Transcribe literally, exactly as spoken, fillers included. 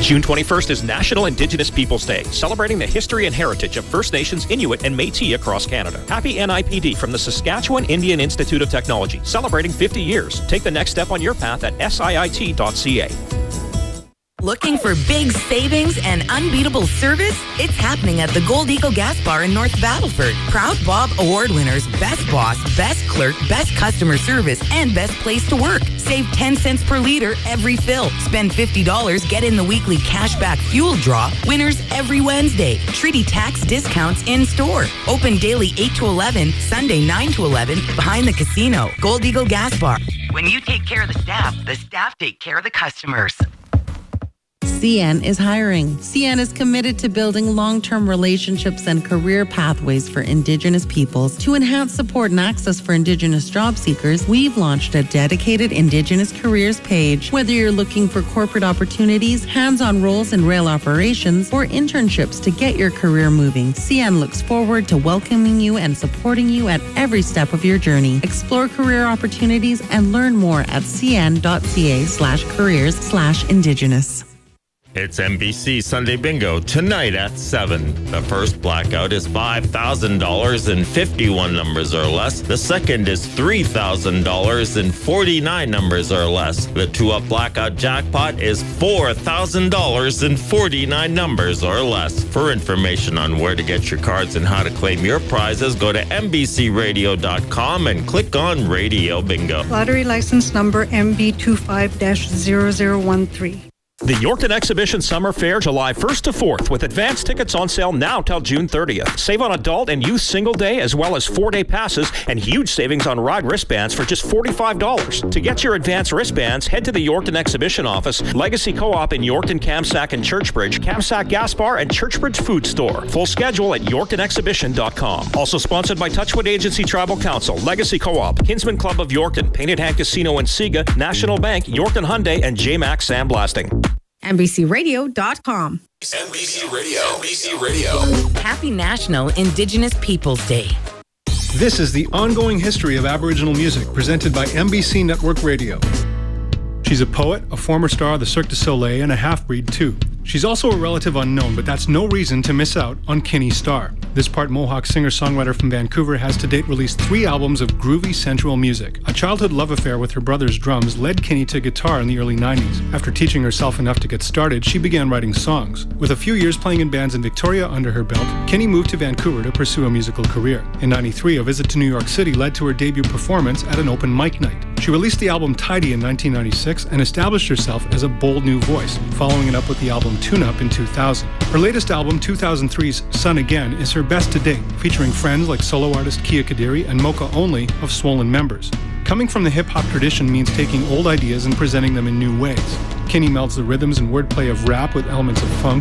June twenty-first is National Indigenous Peoples Day, celebrating the history and heritage of First Nations, Inuit, and Métis across Canada. Happy N I P D from the Saskatchewan Indian Institute of Technology, celebrating fifty years. Take the next step on your path at S I I T dot C A. Looking for big savings and unbeatable service? It's happening at the Gold Eagle Gas Bar in North Battleford. Proud Bob Award winners, Best Boss, Best Clerk, Best Customer Service, and Best Place to Work. Save ten cents per liter every fill. Spend fifty dollars, get in the weekly cashback fuel draw. Winners every Wednesday. Treaty tax discounts in store. Open daily eight to eleven, Sunday nine to eleven, behind the casino. Gold Eagle Gas Bar. When you take care of the staff, the staff take care of the customers. C N is hiring. C N is committed to building long-term relationships and career pathways for Indigenous peoples. To enhance support and access for Indigenous job seekers, we've launched a dedicated Indigenous careers page. Whether you're looking for corporate opportunities, hands-on roles in rail operations, or internships to get your career moving, C N looks forward to welcoming you and supporting you at every step of your journey. Explore career opportunities and learn more at cn.ca slash careers slash Indigenous. It's N B C Sunday Bingo tonight at seven. The first blackout is five thousand dollars and fifty-one numbers or less. The second is three thousand dollars and forty-nine numbers or less. The two-up blackout jackpot is four thousand dollars and forty-nine numbers or less. For information on where to get your cards and how to claim your prizes, go to N B C radio dot com and click on Radio Bingo. Lottery license number M B two five dash zero zero one three. The Yorkton Exhibition Summer Fair, July first to fourth, with advance tickets on sale now till June thirtieth. Save on adult and youth single day, as well as four-day passes, and huge savings on ride wristbands for just forty-five dollars. To get your advance wristbands, head to the Yorkton Exhibition Office, Legacy Co-op in Yorkton, Kamsack, and Churchbridge, Kamsack Gas Bar, and Churchbridge Food Store. Full schedule at yorkton exhibition dot com. Also sponsored by Touchwood Agency Tribal Council, Legacy Co-op, Kinsman Club of Yorkton, Painted Hand Casino and Siga, National Bank, Yorkton Hyundai, and J MAX Sandblasting. N B C radio dot com. N B C Radio. N B C Radio. Happy National Indigenous Peoples Day. This is the ongoing history of Aboriginal music presented by N B C Network Radio. She's a poet, a former star of the Cirque du Soleil, and a half-breed too. She's also a relative unknown, but that's no reason to miss out on Kinney Starr. This part Mohawk singer-songwriter from Vancouver has to date released three albums of groovy, sensual music. A childhood love affair with her brother's drums led Kinney to guitar in the early nineties. After teaching herself enough to get started, she began writing songs. With a few years playing in bands in Victoria under her belt, Kinney moved to Vancouver to pursue a musical career. In ninety-three, a visit to New York City led to her debut performance at an open mic night. She released the album Tidy in nineteen ninety-six and established herself as a bold new voice, following it up with the album Tune Up in two thousand. Her latest album, two thousand three's Sun Again, is her best to date, featuring friends like solo artist Kia Kadiri and Mocha Only of Swollen Members. Coming from the hip-hop tradition means taking old ideas and presenting them in new ways. Kinney melds the rhythms and wordplay of rap with elements of funk,